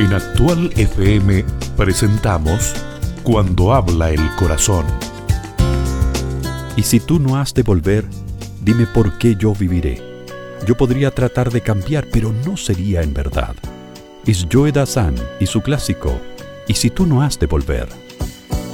En Actual FM presentamos Cuando habla el corazón. Y si tú no has de volver, dime por qué yo viviré. Yo podría tratar de cambiar, pero no sería en verdad. Es Joe Dassin y su clásico, Y si tú no has de volver.